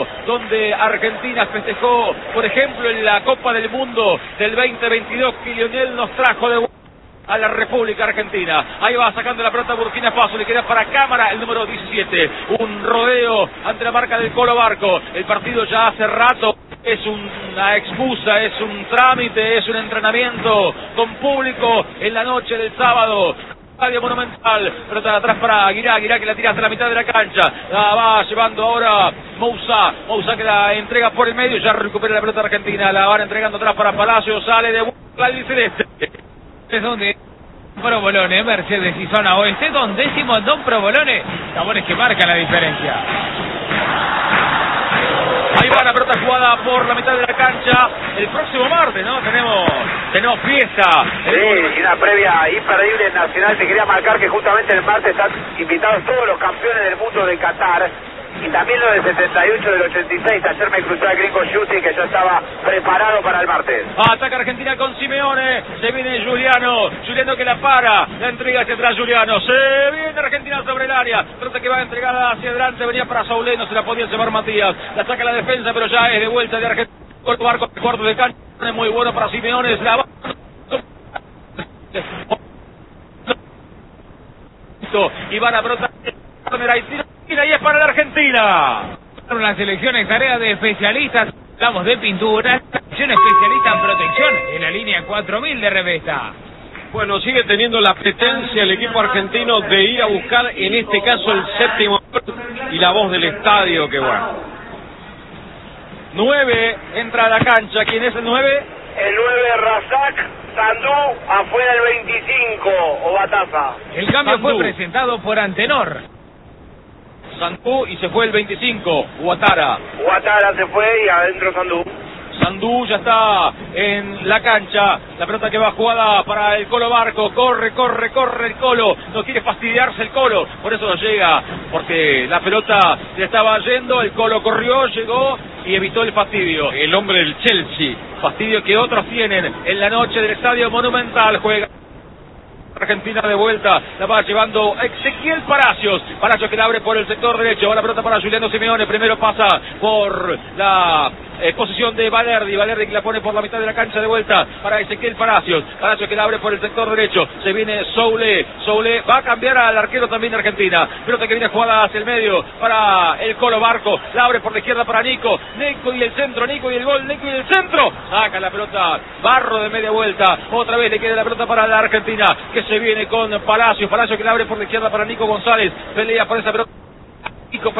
donde Argentina festejó, por ejemplo, en la Copa del Mundo del 2022 que Lionel nos trajo de vuelta a la República Argentina. Ahí va sacando la pelota Burkina Faso, le queda para Cámara el número 17, un rodeo ante la marca del Colo Barco. El partido ya hace rato es una excusa, es un trámite, es un entrenamiento con público en la noche del sábado. Estadio Monumental, pelota de atrás para Aguirá que la tira hasta la mitad de la cancha, la va llevando ahora Moussa que la entrega por el medio, ya recupera la pelota argentina, la van entregando atrás para Palacio, sale de vuelta al celeste. Es donde Provolone, Mercedes y zona oeste, 12º Don Provolone, Tabones que marca la diferencia. Ahí va la pelota jugada por la mitad de la cancha. El próximo martes, ¿no? Tenemos fiesta. Sí, y una previa imperdible en Nacional. Te quería marcar que justamente el martes están invitados todos los campeones del mundo de Qatar. Y también los del 78, del 86. Ayer me cruzó el gringo Schutti, que ya estaba preparado para el martes. Ataca Argentina con Simeone. Se viene Juliano que la para. La entrega hacia atrás Juliano. Se viene Argentina sobre el área. Trata que va entregada hacia adelante. Venía para Soule. No se la podía llevar Matías. La saca la defensa, pero ya es de vuelta de Argentina. Corto barco, cuarto de cancha. Es muy bueno para Simeone. La va... Y van a brotar. Y ahí es para la Argentina. Las selecciones, tarea de especialistas. Hablamos de pintura. Selección especialista en protección en la línea 4000 de Revesta. Bueno, sigue teniendo la pretencia el equipo argentino de ir a buscar, en este caso, el séptimo y la voz del estadio, que bueno. 9 entra a la cancha. ¿Quién es el 9? El 9 Razak Sandú, afuera el 25, o Bataza. El cambio Sandú fue presentado por Antenor. Sandú y se fue el 25, Ouattara se fue y adentro Sandú. Sandú ya está en la cancha, la pelota que va jugada para el Colo Barco, corre el Colo, no quiere fastidiarse el Colo, por eso no llega, porque la pelota le estaba yendo, el Colo corrió, llegó y evitó el fastidio. El hombre del Chelsea. Fastidio que otros tienen en la noche del Estadio Monumental. Juega Argentina de vuelta, la va llevando Ezequiel Palacios que la abre por el sector derecho, va la pelota para Juliano Simeone, primero pasa por la posición de Valerdi que la pone por la mitad de la cancha de vuelta para Ezequiel Palacios que la abre por el sector derecho, se viene Soule va a cambiar al arquero también de Argentina, pelota que viene jugada hacia el medio para el Colo Barco, la abre por la izquierda para Nico y el centro, Nico y el gol, Nico y el centro, saca la pelota, Barro de media vuelta, otra vez le queda la pelota para la Argentina, que se viene con Palacio que la abre por la izquierda para Nico González, pelea por esa pelota, Nico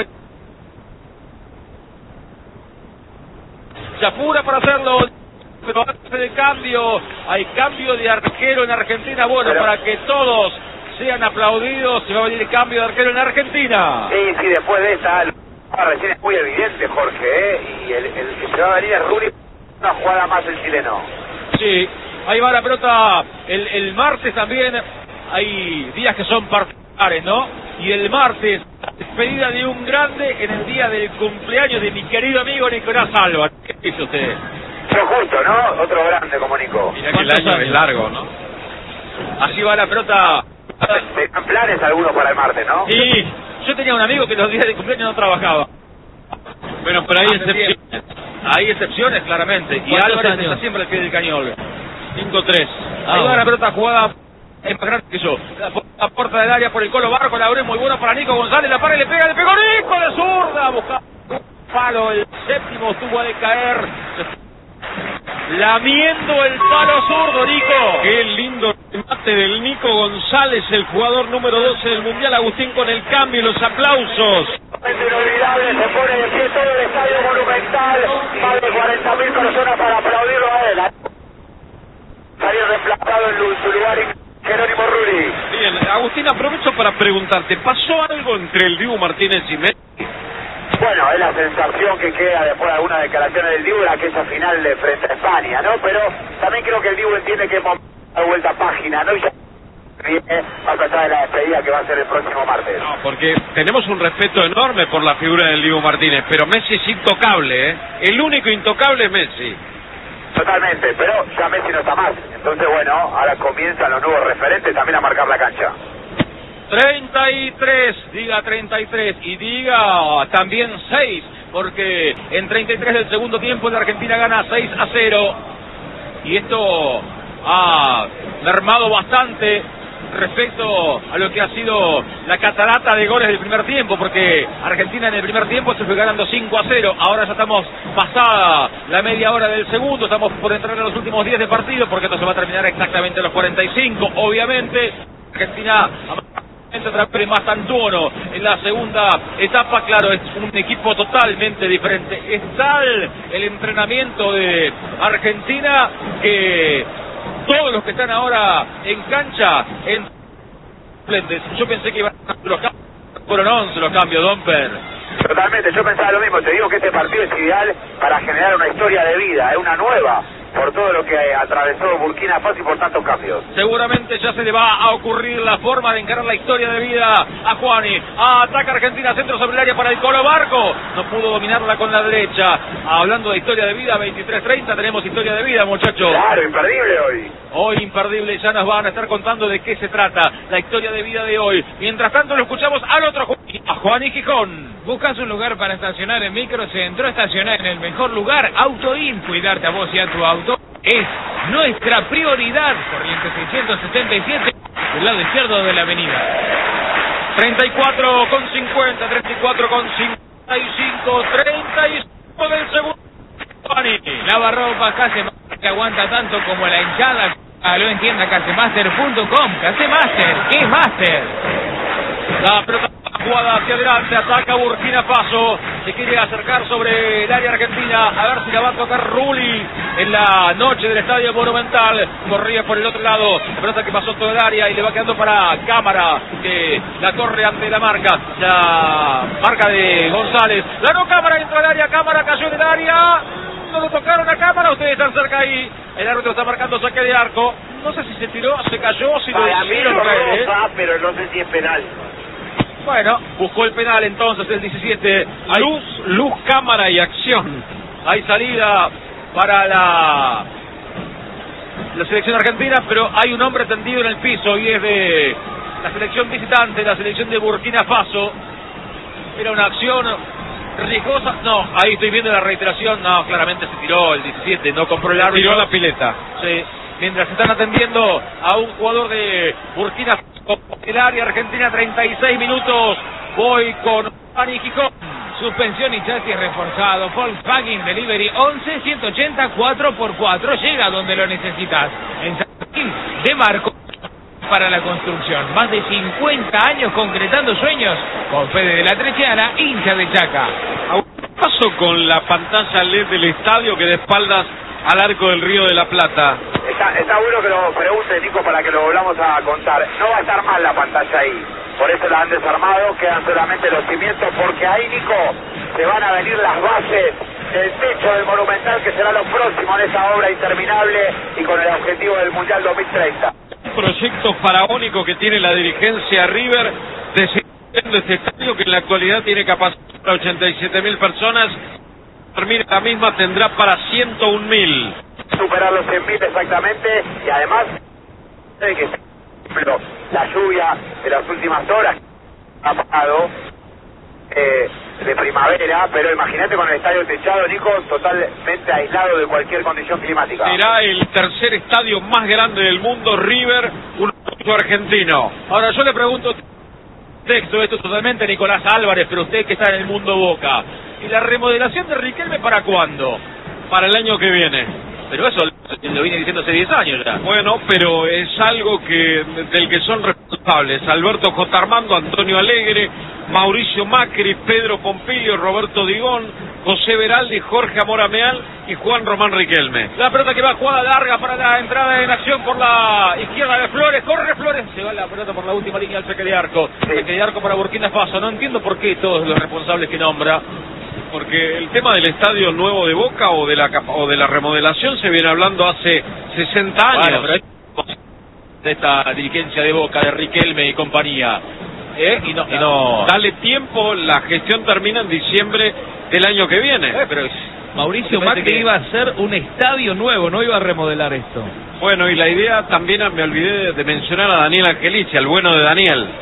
se apura para hacerlo, pero antes del cambio, hay cambio de arquero en Argentina, bueno, para que todos sean aplaudidos, se va a venir el cambio de arquero en Argentina. Sí, después de esta, recién es muy evidente, Jorge, y el que se va a venir es Rulli, una jugada más el chileno. Sí, ahí va la pelota, el martes también, hay días que son particulares, ¿no? Y el martes, despedida de un grande en el día del cumpleaños de mi querido amigo Nicolás Álvarez. ¿Qué dice usted? Yo justo, ¿no? Otro grande como Nico. Mirá que el año es largo, ¿no? Así va la pelota. ¿Tenían planes algunos para el martes, no? Sí, yo tenía un amigo que los días de cumpleaños no trabajaba. Bueno, pero hay excepciones. Hay excepciones, claramente. Y Álvarez está siempre al pie del cañón. 5-3. Ahí va la pelota jugada. Es más grande que yo. La puerta del área por el Colo Barco, la abre muy buena para Nico González, la para y le pega, le pegó Nico de zurda, busca un palo, el séptimo tuvo de caer, lamiendo el palo zurdo, Nico. Qué lindo remate del Nico González, el jugador número 12 del Mundial. Agustín con el cambio y los aplausos. Inolvidable, se pone de pie todo el Estadio Monumental, más de 40.000 personas para aplaudirlo a él. Salió reemplazado en su lugar Jerónimo Rulli. Bien, Agustín, aprovecho para preguntarte, ¿pasó algo entre el Dibu Martínez y Messi? Bueno, es la sensación que queda después de algunas declaraciones del Dibu, aquella final de frente a España, ¿no? Pero también creo que el Dibu entiende que hemos dado vuelta a página, ¿no? Y ya viene más allá de la despedida que va a ser el próximo martes. No, porque tenemos un respeto enorme por la figura del Dibu Martínez, pero Messi es intocable, ¿eh? El único intocable es Messi. Totalmente, pero ya Messi no está más. Entonces, bueno, ahora comienzan los nuevos referentes también a marcar la cancha. 33, diga 33 y diga también 6 porque en 33 del segundo tiempo la Argentina gana 6-0 y esto ha mermado bastante respecto a lo que ha sido la catarata de goles del primer tiempo, porque Argentina en el primer tiempo se fue ganando 5-0, ahora ya estamos pasada la media hora del segundo, estamos por entrar en los últimos 10 de partido, porque esto se va a terminar exactamente a los 45, obviamente. Argentina más Antuono en la segunda etapa, claro, es un equipo totalmente diferente, es tal el entrenamiento de Argentina que todos los que están ahora en cancha, yo pensé que iban a los cambios, fueron 11 los cambios, Domper. Totalmente, yo pensaba lo mismo, te digo que este partido es ideal para generar una historia de vida, es una nueva, por todo lo que atravesó Burkina Faso y por tantos cambios. Seguramente ya se le va a ocurrir la forma de encarar la historia de vida a Juani. Ataca Argentina, centro sobre el área para el Colo Barco. No pudo dominarla con la derecha. Hablando de historia de vida, 23:30, tenemos historia de vida, muchachos. Claro, imperdible hoy. Hoy imperdible, ya nos van a estar contando de qué se trata la historia de vida de hoy. Mientras tanto lo escuchamos al otro Juani, a Juani Gijón. ¿Buscas un lugar para estacionar en Microcentro? Estacionar en el mejor lugar. Autoin, cuidarte a vos y a tu auto es nuestra prioridad. Corriente 677, del lado izquierdo de la avenida. 34,50, 34,55, 35 del segundo. Lavarropas Casemaster, que aguanta tanto como la hinchada. Lo entienda casemaster.com. Casemaster, ¿qué Master? La pelota jugada hacia adelante, ataca Burkina Faso, se quiere acercar sobre el área argentina, a ver si la va a tocar Rulli en la noche del Estadio Monumental. Corría por el otro lado, la pelota que pasó todo el área y le va quedando para Cámara, que la corre ante la marca de González. Ganó Cámara, entró al área, Cámara cayó en el área, no lo tocaron a Cámara, ustedes están cerca ahí, el árbitro está marcando saque de arco, no sé si se tiró, se cayó, si lo hicieron caer, pero no sé si es penal. Bueno, buscó el penal entonces el 17. Luz, cámara y acción. Hay salida para la selección argentina, pero hay un hombre tendido en el piso y es de la selección visitante, la selección de Burkina Faso. Era una acción riesgosa. No, ahí estoy viendo la reiteración. No, claramente se tiró el 17, no compró el árbitro. Tiró la pileta. Sí, mientras están atendiendo a un jugador de Burkina Faso. El área argentina, 36 minutos. Voy con Juani Gijón. Suspensión y chasis reforzado. Volkswagen Delivery 11-180 4x4. Llega donde lo necesitas. En San Martín de Marco para la construcción. Más de 50 años concretando sueños. Con Fede de la Trechiana, hincha de Chaca. Paso con la pantalla LED del estadio que de espaldas al arco del Río de la Plata. Está bueno que lo pregunte, Nico, para que lo volvamos a contar. No va a estar mal la pantalla ahí. Por eso la han desarmado, quedan solamente los cimientos, porque ahí, Nico, se van a venir las bases del techo del Monumental, que será lo próximo en esa obra interminable y con el objetivo del Mundial 2030. Un proyecto faraónico que tiene la dirigencia River de seguir este estadio, que en la actualidad tiene capacidad para 87.000 personas. Termina la misma, tendrá para 101.000. Superar los 100.000 exactamente, y además de que la lluvia de las últimas horas ha pasado de primavera, pero imagínate con el estadio techado, Nico, totalmente aislado de cualquier condición climática. Será el tercer estadio más grande del mundo, River, un argentino. Ahora yo le pregunto, esto es totalmente Nicolás Álvarez, pero usted que está en el mundo Boca, ¿y la remodelación de Riquelme para cuándo? Para el año que viene. Pero eso lo viene diciendo hace 10 años ya. Bueno, pero es algo del que son responsables Alberto J. Armando, Antonio Alegre, Mauricio Macri, Pedro Pompilio, Roberto Digón, José Veraldi, Jorge Amorameal y Juan Román Riquelme. La pelota que va jugada larga para la entrada en acción por la izquierda de Flores. Corre Flores, se va la pelota por la última línea al saque de arco. Saque de arco para Burkina Faso. No entiendo por qué todos los responsables que nombra. Porque el tema del estadio nuevo de Boca o de la remodelación se viene hablando hace 60 años. Bueno, pero de esta dirigencia de Boca, de Riquelme y compañía. Y no. Dale tiempo, la gestión termina en diciembre del año que viene. Pero Mauricio Macri iba a hacer un estadio nuevo, no iba a remodelar esto. Bueno, y la idea también, me olvidé de mencionar a Daniel Angelici, al bueno de Daniel.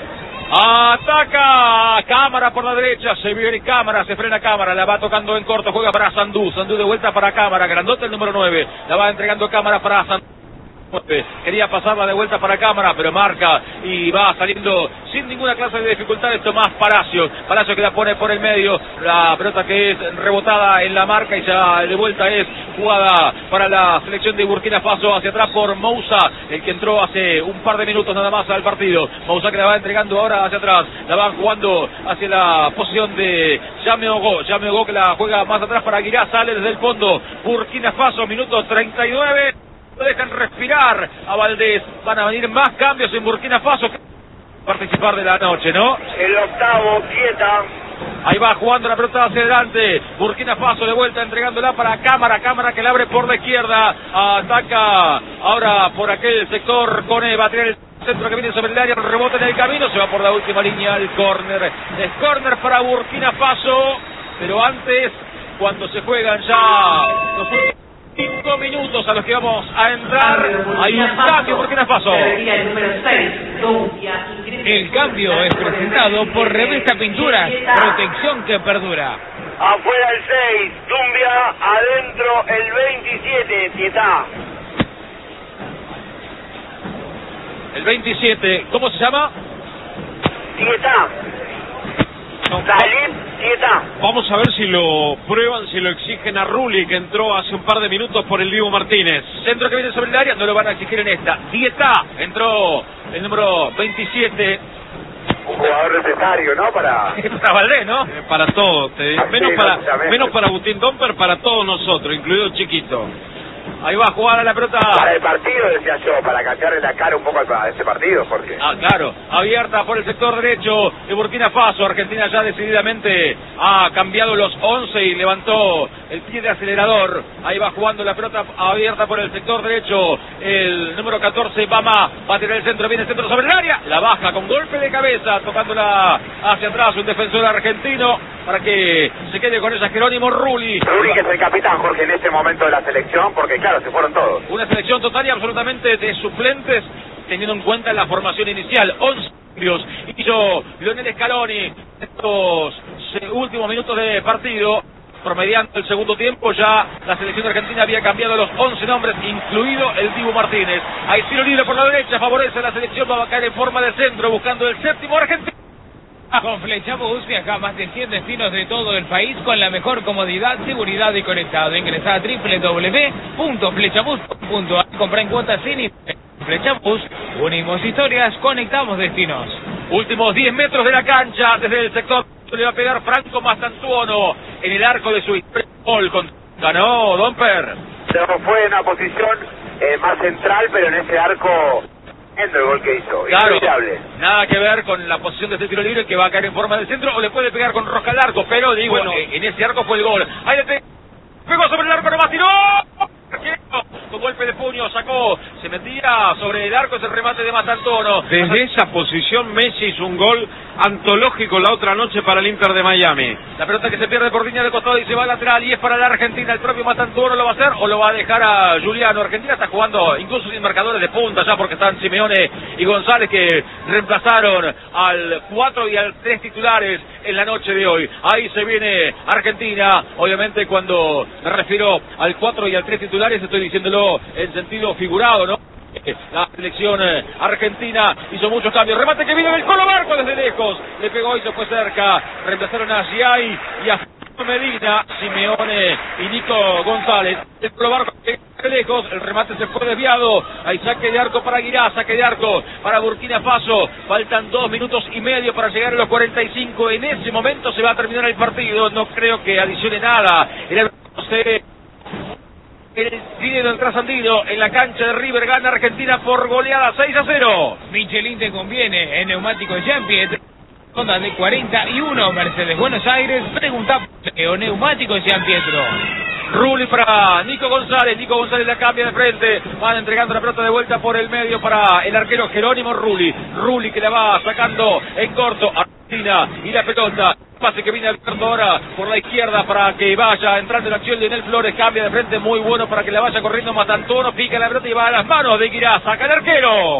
Ataca Cámara por la derecha, se viene Cámara, se frena Cámara, la va tocando en corto, juega para Sandú de vuelta para Cámara, grandote el número 9, la va entregando Cámara para Sandú. Quería pasarla de vuelta para Cámara, pero marca y va saliendo sin ninguna clase de dificultades Tomás Palacios que la pone por el medio, la pelota que es rebotada en la marca y ya de vuelta es jugada para la selección de Burkina Faso hacia atrás por Moussa, el que entró hace un par de minutos nada más al partido. Moussa que la va entregando ahora hacia atrás, la van jugando hacia la posición de Yameogo que la juega más atrás para Aguirá, sale desde el fondo Burkina Faso, minuto 39. Dejan respirar a Valdés. Van a venir más cambios en Burkina Faso. Participar de la noche, ¿no? El octavo, quieta. Ahí va jugando la pelota hacia adelante. Burkina Faso de vuelta entregándola para Cámara. Cámara que la abre por la izquierda. Ataca ahora por aquel sector. Cone va a tirar el centro que viene sobre el área. Rebote en el camino. Se va por la última línea al córner. Es córner para Burkina Faso. Pero antes, cuando se juegan ya los 5 minutos a los que vamos a entrar, hay un cambio por Burkina Faso. El cambio es presentado por Revista Pinturas, protección que perdura. Afuera el 6, Dumbia, adentro el 27, Tietá. El 27, ¿cómo se llama? Tietá. Talib Tietá. Vamos a ver si lo prueban, si lo exigen a Rulli, que entró hace un par de minutos por el Dibu Martínez. Centro que viene sobre el área, no lo van a exigir en esta. Tietá, entró el número 27. Un jugador necesario, ¿no? Para Valdés, ¿no? Para todos, menos para Agustín Domper, para todos nosotros, incluido Chiquito. Ahí va a jugar a la pelota. Para el partido, decía yo, para cambiarle la cara un poco a ese partido, porque... Claro, abierta por el sector derecho de Burkina Faso. Argentina ya decididamente ha cambiado los 11 y levantó el pie de acelerador. Ahí va jugando la pelota abierta por el sector derecho. El número 14, Bama, va a tirar el centro, viene el centro sobre el área. La baja con golpe de cabeza, tocándola hacia atrás un defensor argentino para que se quede con ella Jerónimo Rulli. Rulli, que es el capitán, Jorge, en este momento de la selección, porque claro, se fueron todos. Una selección total y absolutamente de suplentes, teniendo en cuenta la formación inicial. 11 cambios hizo Lionel Scaloni estos últimos minutos de partido. Promediando el segundo tiempo, ya la selección argentina había cambiado los 11 nombres, incluido el Dibu Martínez. Hay tiro libre por la derecha, favorece a la selección, va a caer en forma de centro, buscando el séptimo argentino. Con Flechabús viaja a más de 100 destinos de todo el país con la mejor comodidad, seguridad y conectado. Ingresa a www.flechabús.ar. Compra en cuotas sin interés. Flechabús, unimos historias, conectamos destinos. Últimos 10 metros de la cancha, desde el sector le va a pegar Franco Mastantuono en el arco de su gol. Ganó Domper. Se fue en una posición más central, pero en ese arco... el gol que hizo, claro, inolvidable. Nada que ver con la posición de este tiro libre, que va a caer en forma del centro, o le puede pegar con rosca al arco, pero digo, bueno, en ese arco fue el gol. Ahí le pegó sobre el arco, nomás tiró, con golpe de puño sacó, se metía sobre el arco ese remate de Mastantuono. Desde esa posición Messi hizo un gol antológico la otra noche para el Inter de Miami. La pelota que se pierde por línea de costado y se va al lateral y es para la Argentina. El propio Mastantuono lo va a hacer o lo va a dejar a Juliano. Argentina está jugando incluso sin marcadores de punta ya, porque están Simeone y González, que reemplazaron al 4 y al 3 titulares en la noche de hoy. Ahí se viene Argentina. Obviamente cuando me refiero al 4 y al 3 titulares estoy diciéndolo en sentido figurado, ¿no? La selección argentina hizo muchos cambios. Remate que viene del Colo Barco desde lejos. Le pegó y se fue cerca. Reemplazaron a Giai y a Medina, Simeone y Nico González. El Colo Barco de lejos. El remate se fue desviado. Hay saque de arco para Aguirá, saque de arco para Burkina Faso. Faltan 2 minutos y medio para llegar a los 45. En ese momento se va a terminar el partido. No creo que adicione nada. El líder del trasandino en la cancha de River, gana Argentina por goleada 6-0. Michelin te conviene, en Neumáticos Jean-Pierre, Honda de 41, Mercedes Buenos Aires, pregunta por Neumáticos Jean-Pietro. Rulli para Nico González la cambia de frente, van entregando la pelota de vuelta por el medio para el arquero Jerónimo Rulli que la va sacando en corto, Argentina y la pelota. Pase que viene abierto ahora por la izquierda para que vaya entrando en acción Lionel Flores, cambia de frente, muy bueno para que la vaya corriendo Mastantuono, pica la pelota y va a las manos de Aguirá, saca el arquero.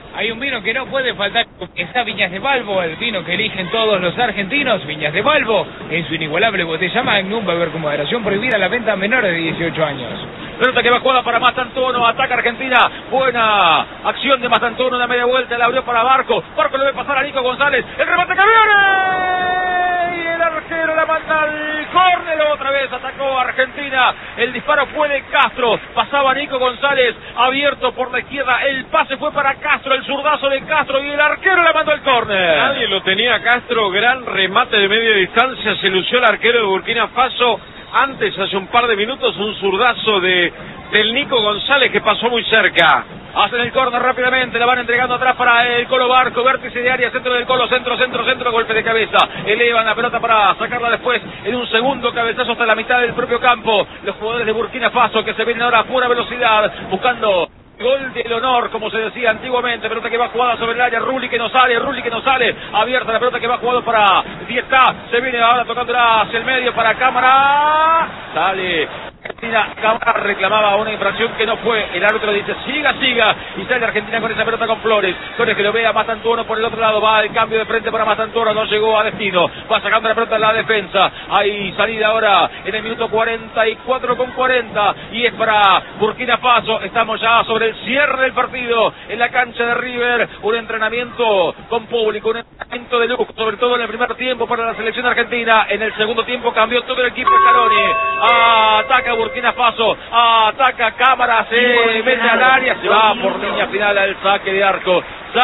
Hay un vino que no puede faltar, está Viñas de Balbo, el vino que eligen todos los argentinos. Viñas de Balbo, en su inigualable botella Magnum, va a haber con moderación prohibida la venta a menores de 18 años. Pelota que va jugada para Mastantuono, ataca Argentina, buena acción de Mastantuono, una media vuelta, la abrió para Barco, Barco le ve pasar a Nico González, el remate que viene, y el arquero la manda al córner, otra vez atacó Argentina, el disparo fue de Castro, pasaba Nico González, abierto por la izquierda, el pase fue para Castro, el zurdazo de Castro, y el arquero la mandó al córner. Nadie lo tenía Castro, gran remate de media distancia, se lució el arquero de Burkina Faso. Antes, hace un par de minutos, un zurdazo del Nico González que pasó muy cerca. Hacen el córner rápidamente, la van entregando atrás para el Colo Barco, vértice de área, centro del Colo, centro, golpe de cabeza, elevan la pelota para sacarla después en un segundo cabezazo hasta la mitad del propio campo. Los jugadores de Burkina Faso que se vienen ahora a pura velocidad, buscando gol del honor, como se decía antiguamente. Pelota que va jugada sobre el área, Rulli que no sale, abierta la pelota que va jugado para Dietá, se viene ahora tocándola hacia el medio para Cámara, sale Argentina, Cámara reclamaba una infracción que no fue, el árbitro dice siga, y sale Argentina con esa pelota con Flores que lo ve a Mastantuono por el otro lado, va el cambio de frente para Mastantuono, no llegó a destino, va sacando la pelota en la defensa, hay salida ahora en el minuto 44 con 40, y es para Burkina Faso. Estamos ya sobre el cierre del partido en la cancha de River, un entrenamiento con público, un entrenamiento de lujo, sobre todo en el primer tiempo para la selección argentina. En el segundo tiempo cambió todo el equipo Scaloni, ataca Burkina Faso, ataca Cámara, se mete al área, se va por línea final al saque de arco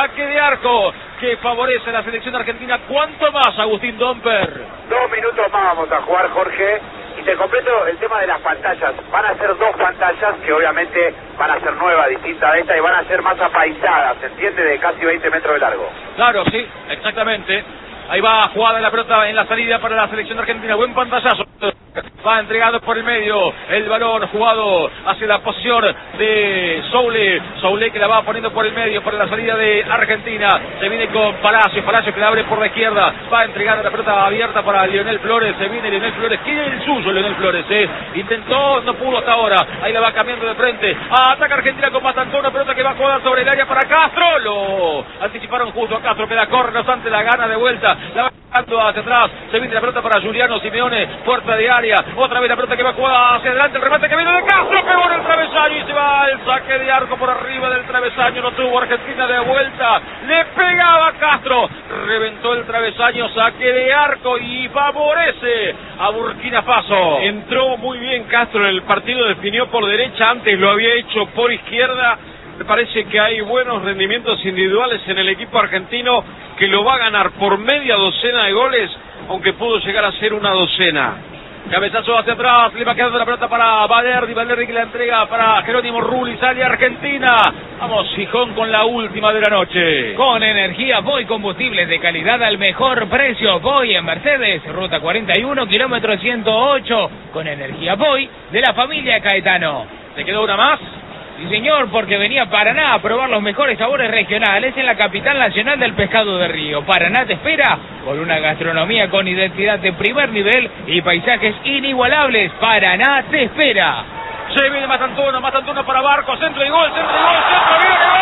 que favorece a la selección argentina. ¿Cuánto más, Agustín Domper? 2 minutos más vamos a jugar, Jorge, y te completo el tema de las pantallas. Van a ser 2 pantallas que obviamente van a ser nuevas, distintas a esta, y van a ser más apaisadas, ¿se entiende? De casi 20 metros de largo. Claro, sí, exactamente. Ahí va jugada la pelota en la salida para la selección argentina, buen pantallazo. Va entregado por el medio, el balón jugado hacia la posición de Soule que la va poniendo por el medio para la salida de Argentina. Se viene con Palacios que la abre por la izquierda, va entregando la pelota abierta para Lionel Flores. Se viene Lionel Flores, quiere el suyo Lionel Flores, intentó, no pudo hasta ahora, ahí la va cambiando de frente, ataca Argentina con Mastantuono, pelota que va a jugar sobre el área para Castro, lo anticiparon justo a Castro que la corre, no obstante la gana de vuelta, la va hacia atrás, se viene la pelota para Giuliano Simeone, puerta de área, otra vez la pelota que va jugada hacia adelante, el remate que viene de Castro, pegó en el travesaño y se va el saque de arco por arriba del travesaño, no tuvo Argentina de vuelta, le pegaba Castro, reventó el travesaño, saque de arco y favorece a Burkina Faso. Entró muy bien Castro en el partido, definió por derecha, antes lo había hecho por izquierda. Me parece que hay buenos rendimientos individuales en el equipo argentino que lo va a ganar por media docena de goles, aunque pudo llegar a ser una docena. Cabezazo hacia atrás, le va quedando la pelota para Valerdi que la entrega para Jerónimo Rulli, sale Argentina. Vamos, Gijón con la última de la noche. Con energía Voy, combustibles de calidad al mejor precio. Voy en Mercedes, ruta 41, kilómetro 108. Con energía Voy de la familia Caetano. ¿Te quedó una más? Sí, señor, porque venía Paraná a probar los mejores sabores regionales en la capital nacional del pescado de río. Paraná te espera con una gastronomía con identidad de primer nivel y paisajes inigualables. Paraná te espera. Se viene Mastantuono para Barco, centro y gol, viene gol.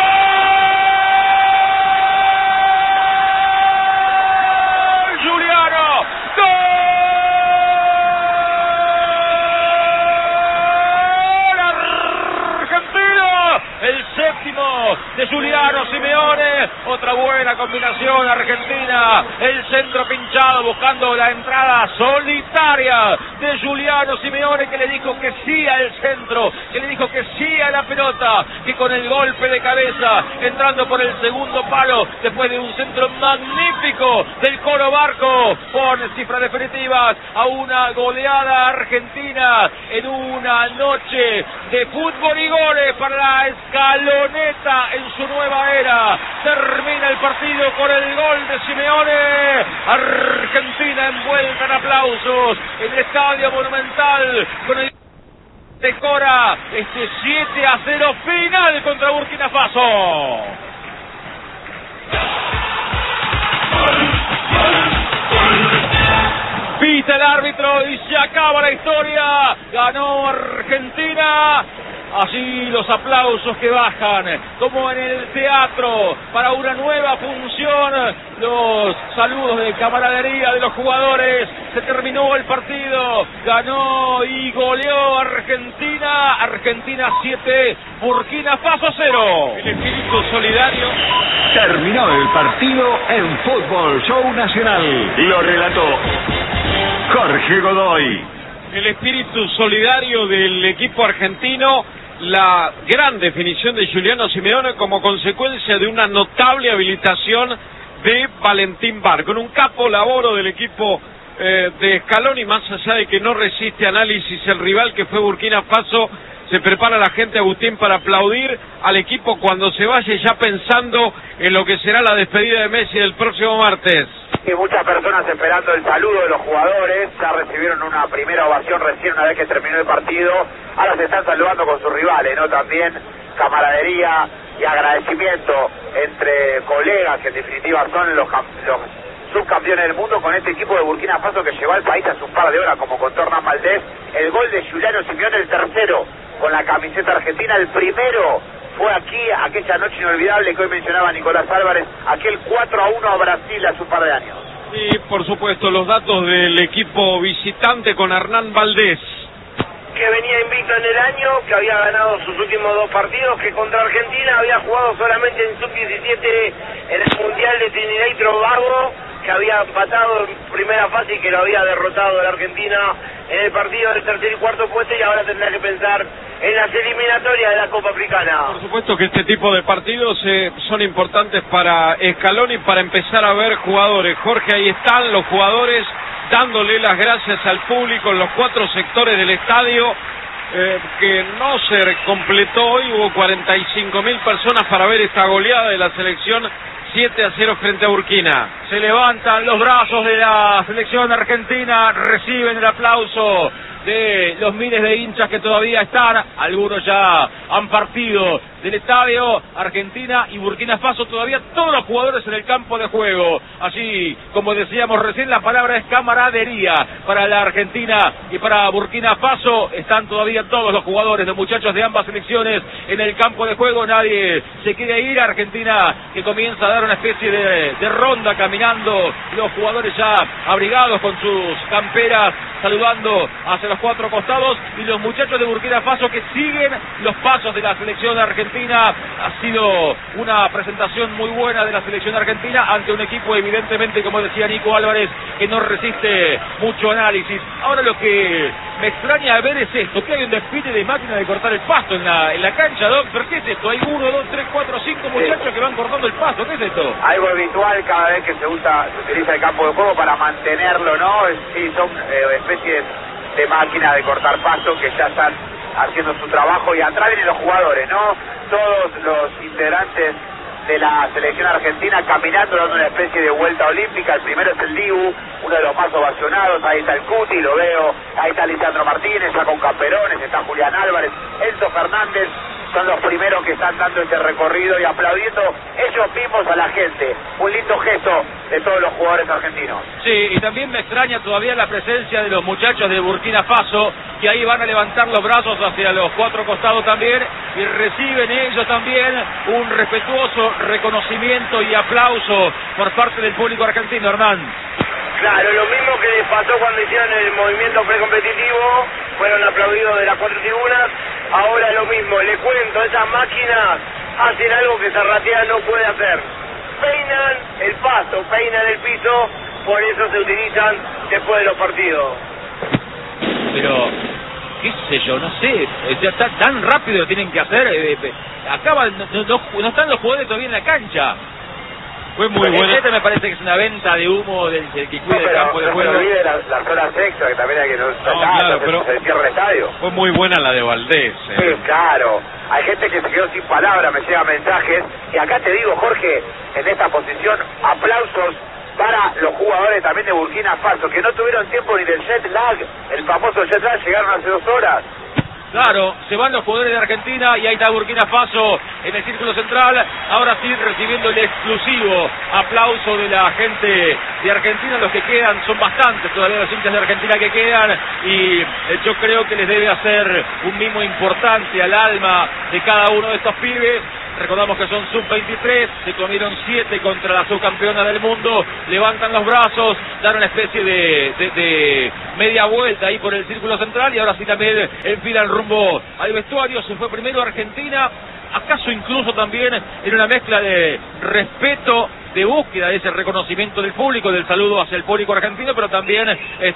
Giuliano, gol. El séptimo de Giuliano Simeone, otra buena combinación argentina, el centro pinchado buscando la entrada solitaria de Giuliano Simeone, que le dijo que sí al centro, que le dijo que sí a la pelota, que con el golpe de cabeza entrando por el segundo palo después de un centro magnífico del Colo Barco, pone cifras definitivas a una goleada argentina en una noche de fútbol y goles para la Scaloneta en su nueva era. Termina el partido con el gol de Simeone. Argentina envuelta en aplausos en el Estadio Monumental con el decora este 7-0 final contra Burkina Faso. Pita el árbitro y se acaba la historia. Ganó Argentina. Allí los aplausos que bajan, como en el teatro, para una nueva función. Los saludos de camaradería de los jugadores. Se terminó el partido. Ganó y goleó Argentina. Argentina 7, Burkina Faso 0. El espíritu solidario. Terminó el partido en Fútbol Show Nacional. Lo relató Jorge Godoy. El espíritu solidario del equipo argentino, la gran definición de Giuliano Simeone como consecuencia de una notable habilitación de Valentín Bar, con un capo laboro del equipo de Scaloni, más allá de que no resiste análisis el rival que fue Burkina Faso. Se prepara la gente, Agustín, para aplaudir al equipo cuando se vaya, ya pensando en lo que será la despedida de Messi el próximo martes. Y muchas personas esperando el saludo de los jugadores. Ya recibieron una primera ovación recién una vez que terminó el partido. Ahora se están saludando con sus rivales, ¿no? También camaradería y agradecimiento entre colegas, que en definitiva son los subcampeones del mundo, con este equipo de Burkina Faso que llevó al país hace un par de horas, como contó Hernán Valdés. El gol de Giuliano Simeone, el tercero con la camiseta argentina, el primero fue aquí, aquella noche inolvidable que hoy mencionaba Nicolás Álvarez, aquel 4-1 a Brasil hace un par de años. Y por supuesto los datos del equipo visitante con Hernán Valdés. Que venía invicto en el año, que había ganado sus últimos 2 partidos, que contra Argentina había jugado solamente en sub-17 en el Mundial de Trinidad y Tobago, que había empatado en primera fase y que lo había derrotado a la Argentina en el partido del tercer y cuarto puesto, y ahora tendrá que pensar en las eliminatorias de la Copa Africana. Por supuesto que este tipo de partidos son importantes para Scaloni, para empezar a ver jugadores. Jorge, ahí están los jugadores dándole las gracias al público en los 4 sectores del estadio, que no se completó hoy. Hubo 45.000 personas para ver esta goleada de la selección 7-0 frente a Burkina. Se levantan los brazos de la selección argentina, reciben el aplauso de los miles de hinchas que todavía están. Algunos ya han partido del estadio. Argentina y Burkina Faso, todavía todos los jugadores en el campo de juego. Así como decíamos recién, la palabra es camaradería para la Argentina y para Burkina Faso. Están todavía todos los jugadores, los muchachos de ambas selecciones en el campo de juego. Nadie se quiere ir. Argentina que comienza a dar una especie de ronda caminando, los jugadores ya abrigados con sus camperas, saludando hacia los 4 costados, y los muchachos de Burkina Faso que siguen los pasos de la selección argentina. Ha sido una presentación muy buena de la selección argentina ante un equipo, evidentemente, como decía Nico Álvarez, que no resiste mucho análisis. Ahora lo que me extraña ver es esto, que hay un desfile de máquina de cortar el pasto en la cancha, doctor. ¿Qué es esto? Hay 1, 2, 3, 4, 5 muchachos que van cortando el pasto. ¿Qué es esto? Algo habitual cada vez que se utiliza el campo de juego para mantenerlo, ¿no? Sí, son especies de máquinas de cortar pasto que ya están haciendo su trabajo, y atrás vienen los jugadores, ¿no? Todos los integrantes de la selección argentina caminando, dando una especie de vuelta olímpica. El primero es el Dibu, uno de los más ovacionados. Ahí está el Cuti, lo veo. Ahí está Lisandro Martínez, ya con camperones. Está Julián Álvarez, Enzo Fernández. Son los primeros que están dando este recorrido y aplaudiendo ellos mismos a la gente. Un lindo gesto de todos los jugadores argentinos. Sí, y también me extraña todavía la presencia de los muchachos de Burkina Faso, que ahí van a levantar los brazos hacia los 4 costados también, y reciben ellos también un respetuoso reconocimiento y aplauso por parte del público argentino, Hernán. Claro, lo mismo que les pasó cuando hicieron el movimiento precompetitivo, fueron aplaudidos de las 4 tribunas. Ahora lo mismo, le cuento, esas máquinas hacen algo que Zarratea no puede hacer. Peinan el pasto, peinan el piso, por eso se utilizan después de los partidos. Pero, qué sé yo, no sé, tan rápido lo tienen que hacer. No están los jugadores todavía en la cancha. Fue muy buena. Me parece que es una venta de humo del que cuida el campo de juego. No se olvide las horas extra, que también hay que claro, pero se cierra el estadio. Fue muy buena la de Valdés. Sí, claro. Hay gente que se quedó sin palabras, me llegan mensajes. Y acá te digo, Jorge, en esta posición, aplausos para los jugadores también de Burkina Faso, que no tuvieron tiempo ni del jet lag, el famoso jet lag, llegaron hace 2 horas. Claro, se van los jugadores de Argentina y ahí está Burkina Faso en el círculo central. Ahora sí recibiendo el exclusivo aplauso de la gente de Argentina. Los que quedan son bastantes todavía los hinchas de Argentina que quedan y yo creo que les debe hacer un mimo importante al alma de cada uno de estos pibes. Recordamos que son sub-23, se comieron 7 contra la subcampeona del mundo, levantan los brazos, dan una especie de media vuelta ahí por el círculo central y ahora sí también enfilan rumbo al vestuario. Se fue primero Argentina, acaso incluso también en una mezcla de respeto, de búsqueda de ese reconocimiento del público, del saludo hacia el público argentino, pero también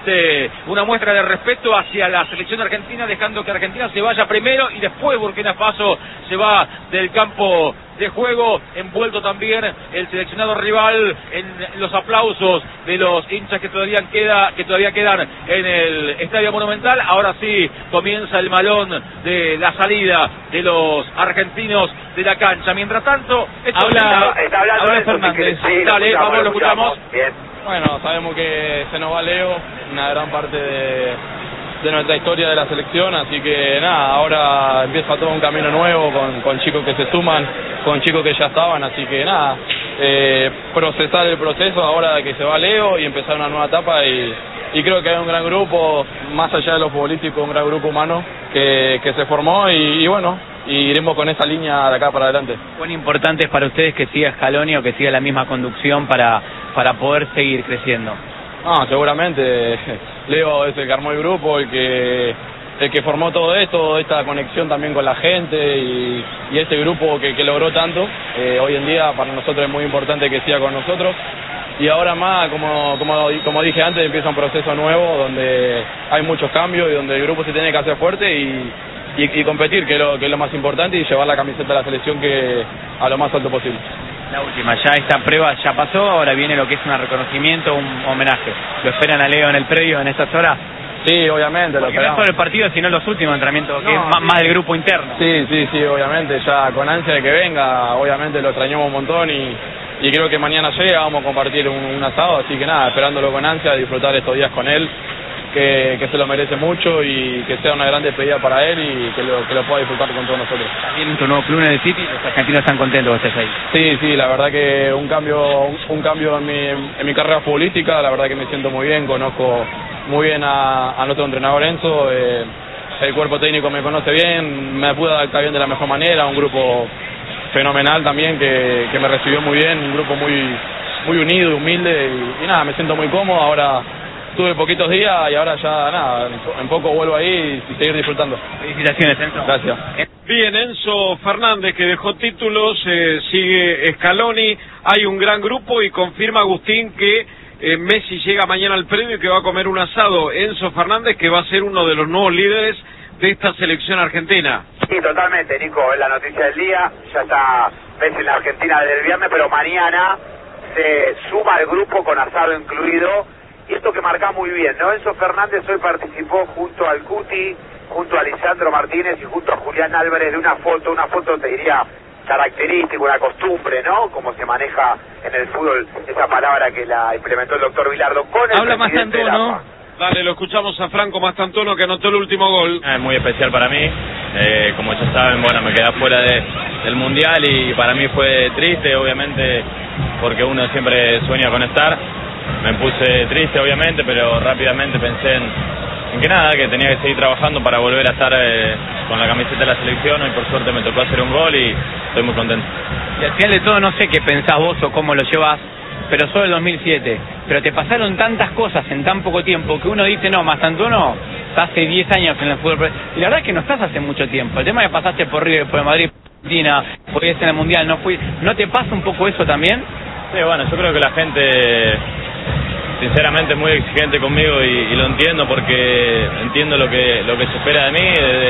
una muestra de respeto hacia la selección argentina, dejando que Argentina se vaya primero y después Burkina Faso se va del campo de juego, envuelto también el seleccionado rival en los aplausos de los hinchas que todavía quedan en el Estadio Monumental. Ahora sí comienza el malón de la salida de los argentinos de la cancha. Mientras tanto, está hablando Fernández. Sí, dale, vamos, lo escuchamos. Bien. Bueno, sabemos que se nos va Leo, una gran parte de nuestra historia de la selección, así que nada, ahora empieza todo un camino nuevo con chicos que se suman, con chicos que ya estaban, así que nada, procesar el proceso ahora de que se va Leo y empezar una nueva etapa y creo que hay un gran grupo, más allá de lo futbolístico, un gran grupo humano que se formó y bueno, y iremos con esa línea de acá para adelante. ¿Cuán importante es para ustedes que siga Scaloni o que siga la misma conducción para poder seguir creciendo? No, seguramente Leo es el que armó el grupo, el que formó todo esto, esta conexión también con la gente y este grupo que logró tanto. Hoy en día para nosotros es muy importante que siga con nosotros y ahora más, como dije antes, empieza un proceso nuevo donde hay muchos cambios y donde el grupo se tiene que hacer fuerte y competir, que es lo más importante, y llevar la camiseta de la selección a lo más alto posible. La última, ya esta prueba ya pasó, ahora viene lo que es un reconocimiento, un homenaje. ¿Lo esperan a Leo en el predio en estas horas? Sí, obviamente. Porque no es solo el partido, sino los últimos entrenamientos, que es más del grupo interno. Sí, obviamente, ya con ansia de que venga, obviamente lo extrañamos un montón y creo que mañana llega, vamos a compartir un asado, así que nada, esperándolo con ansia, disfrutar estos días con él, que se lo merece mucho y que sea una gran despedida para él y que lo pueda disfrutar con todos nosotros. También en tu nuevo club en el City, los argentinos están contentos que estés ahí. Sí, la verdad que un cambio en mi carrera futbolística, la verdad que me siento muy bien, conozco muy bien a nuestro entrenador Enzo, el cuerpo técnico me conoce bien, me pude adaptar bien de la mejor manera, un grupo fenomenal también que me recibió muy bien, un grupo muy unido y humilde y nada, me siento muy cómodo. Ahora tuve poquitos días y ahora ya nada, en poco vuelvo ahí y seguir disfrutando. Felicitaciones, Enzo. Gracias. Bien, Enzo Fernández que dejó títulos, sigue Scaloni, hay un gran grupo y confirma Agustín que Messi llega mañana al predio y que va a comer un asado. Enzo Fernández que va a ser uno de los nuevos líderes de esta selección argentina. Sí, totalmente, Nico, es la noticia del día, ya está Messi en la Argentina desde el viernes, pero mañana se suma al grupo con asado incluido, y esto que marca muy bien, ¿no? Enzo Fernández hoy participó junto al Cuti, junto a Lisandro Martínez y junto a Julián Álvarez de una foto te diría característica, una costumbre, ¿no? Como se maneja en el fútbol, esa palabra que la implementó el doctor Vilardo con el Habla presidente de la Mastantuono. AFA. Dale, lo escuchamos a Franco Mastantuono que anotó el último gol. Es muy especial para mí, como ya saben, bueno, me quedé fuera del Mundial y para mí fue triste, obviamente, porque uno siempre sueña con estar. Me puse triste, obviamente, pero rápidamente pensé en que nada, que tenía que seguir trabajando para volver a estar con la camiseta de la selección y por suerte me tocó hacer un gol y estoy muy contento. Y al final de todo no sé qué pensás vos o cómo lo llevas, pero solo el 2007. Pero te pasaron tantas cosas en tan poco tiempo que uno dice, no, Mastantuono, estás hace 10 años en el fútbol. Y la verdad es que no estás hace mucho tiempo. El tema es que pasaste por River, por Madrid, por Argentina, fuiste en el Mundial, ¿no te pasa un poco eso también? Sí, bueno, yo creo que la gente sinceramente es muy exigente conmigo y lo entiendo porque entiendo lo que se espera de mí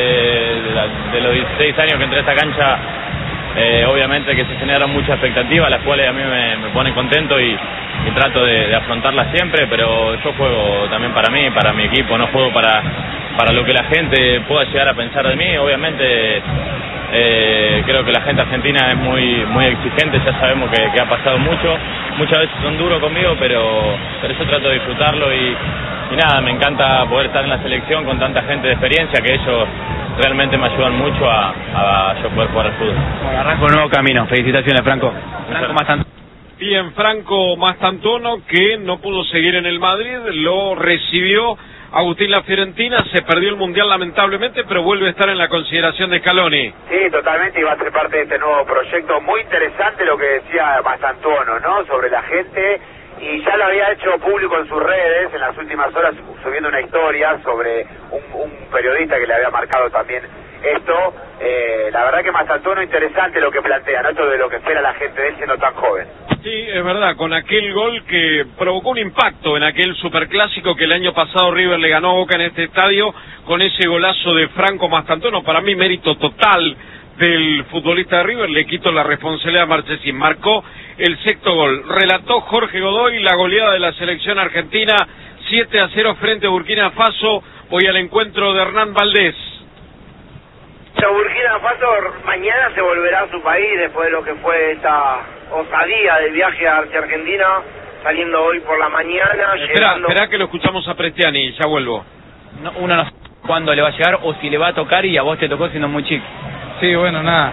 de los 16 años que entré a esta cancha. Obviamente que se generan muchas expectativas, las cuales a mí me ponen contento y trato de afrontarlas siempre, pero yo juego también para mí, para mi equipo, no juego para lo que la gente pueda llegar a pensar de mí. Obviamente creo que la gente argentina es muy exigente, ya sabemos que ha pasado muchas veces son duros conmigo, pero yo trato de disfrutarlo y nada, me encanta poder estar en la selección con tanta gente de experiencia, que ellos realmente me ayudan mucho a yo poder jugar al fútbol. Bueno, arranco un nuevo camino. Felicitaciones, Franco. Franco Mastantuono. Bien, Franco Mastantuono, que no pudo seguir en el Madrid, lo recibió Agustín La Fiorentina, se perdió el Mundial lamentablemente, pero vuelve a estar en la consideración de Scaloni. Sí, totalmente, y va a ser parte de este nuevo proyecto. Muy interesante lo que decía Mastantuono, ¿no? Sobre la gente, y ya lo había hecho público en sus redes en las últimas horas, subiendo una historia sobre un periodista que le había marcado también esto. La verdad que Mastantuono, interesante lo que plantea, ¿no? Esto de lo que espera la gente de él siendo tan joven. Sí, es verdad, con aquel gol que provocó un impacto en aquel superclásico que el año pasado River le ganó a Boca en este estadio, con ese golazo de Franco Mastantuono, para mí mérito total del futbolista de River, le quito la responsabilidad a Marchesín, marcó el sexto gol. Relató Jorge Godoy la goleada de la selección argentina, 7-0 frente a Burkina Faso. Voy al encuentro de Hernán Valdés. Burkina Faso mañana se volverá a su país después de lo que fue esta osadía del viaje hacia Argentina, saliendo hoy por la mañana. Espera que lo escuchamos a Prestiani, ya vuelvo. No, uno no sabe cuándo le va a llegar o si le va a tocar, y a vos te tocó siendo muy chico. Sí, bueno, nada.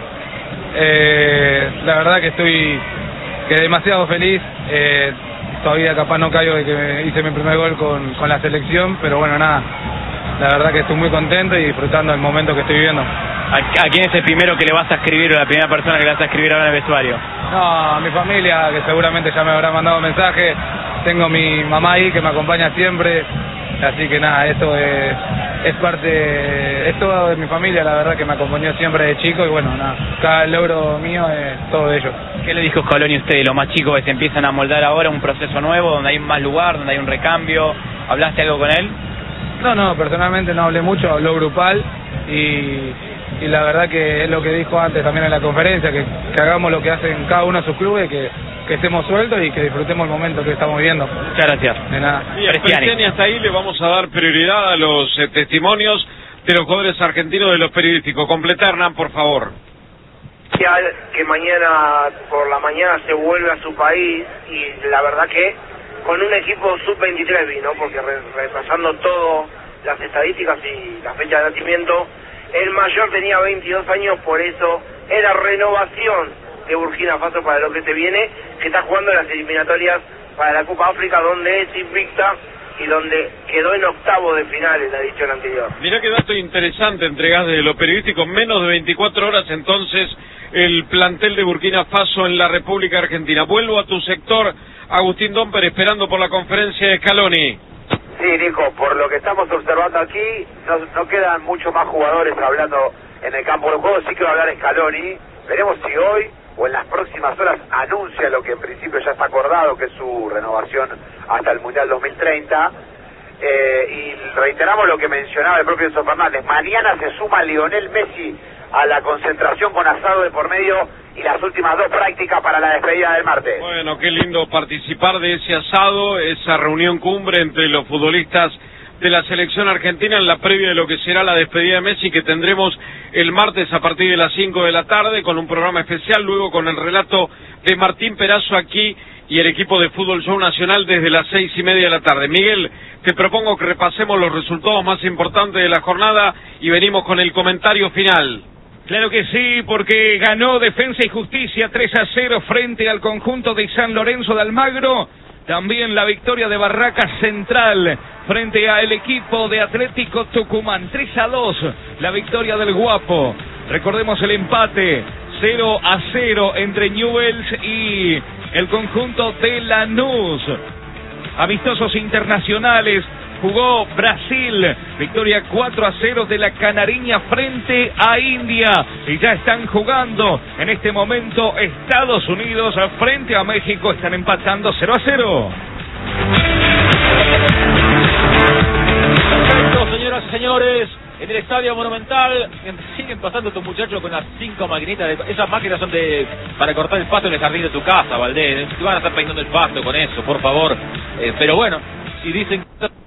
La verdad que estoy demasiado feliz. Todavía capaz no caigo de que hice mi primer gol con la selección, pero bueno, nada. La verdad que estoy muy contento y disfrutando del momento que estoy viviendo. ¿A quién es el primero que le vas a escribir, o la primera persona que le vas a escribir ahora en el vestuario? No, a mi familia, que seguramente ya me habrá mandado mensaje. Tengo mi mamá ahí que me acompaña siempre. Así que nada, esto es parte, es todo de mi familia, la verdad que me acompañó siempre de chico, y bueno, nada, cada logro mío es todo de ellos. ¿Qué le dijo Scaloni a usted, los más chicos que se empiezan a moldar ahora, un proceso nuevo, donde hay más lugar, donde hay un recambio? ¿Hablaste algo con él? No, personalmente no hablé mucho, habló grupal, y la verdad que es lo que dijo antes también en la conferencia, que hagamos lo que hacen cada uno de sus clubes, que estemos sueltos y que disfrutemos el momento que estamos viviendo. Muchas gracias. De nada. Y a Prestiani, hasta ahí le vamos a dar prioridad a los testimonios de los jugadores argentinos de los periodísticos. Completa, Hernán, por favor. Que mañana por la mañana se vuelve a su país, y la verdad que con un equipo sub-23 vino, porque repasando todas las estadísticas y la fecha de nacimiento, el mayor tenía 22 años, por eso era renovación de Burkina Faso para lo que se viene, que está jugando las eliminatorias para la Copa África, donde es invicta y donde quedó en octavo de final en la edición anterior. Mirá qué dato interesante entregás de lo periodístico. Menos de 24 horas entonces el plantel de Burkina Faso en la República Argentina. Vuelvo a tu sector, Agustín Domper, esperando por la conferencia de Scaloni. Sí, Nico, por lo que estamos observando aquí, no quedan muchos más jugadores hablando en el campo de juego. Sí que va a hablar Scaloni. Veremos si hoy o en las próximas horas anuncia lo que en principio ya está acordado, que es su renovación hasta el Mundial 2030. Y reiteramos lo que mencionaba el propio Enzo Fernández. Mañana se suma Lionel Messi a la concentración con asado de por medio y las últimas dos prácticas para la despedida del martes. Bueno, qué lindo participar de ese asado, esa reunión cumbre entre los futbolistas de la selección argentina en la previa de lo que será la despedida de Messi, que tendremos el martes a partir de las 5 de la tarde con un programa especial, luego con el relato de Martín Perazo aquí y el equipo de Fútbol Show Nacional desde las 6:30 de la tarde. Miguel, te propongo que repasemos los resultados más importantes de la jornada y venimos con el comentario final. Claro que sí, porque ganó Defensa y Justicia 3-0 frente al conjunto de San Lorenzo de Almagro. También la victoria de Barracas Central frente al equipo de Atlético Tucumán. 3-2, la victoria del Guapo. Recordemos el empate 0-0 entre Newell's y el conjunto de Lanús. Amistosos internacionales. Jugó Brasil, victoria 4-0 de la Canariña frente a India. Y ya están jugando en este momento Estados Unidos frente a México. Están empatando 0-0. Perfecto, señoras y señores. En el Estadio Monumental siguen pasando estos muchachos con las 5 maquinitas. Esas máquinas son para cortar el pasto en el jardín de tu casa, Valdés. Te van a estar peinando el pasto con eso, por favor. Pero bueno, si dicen...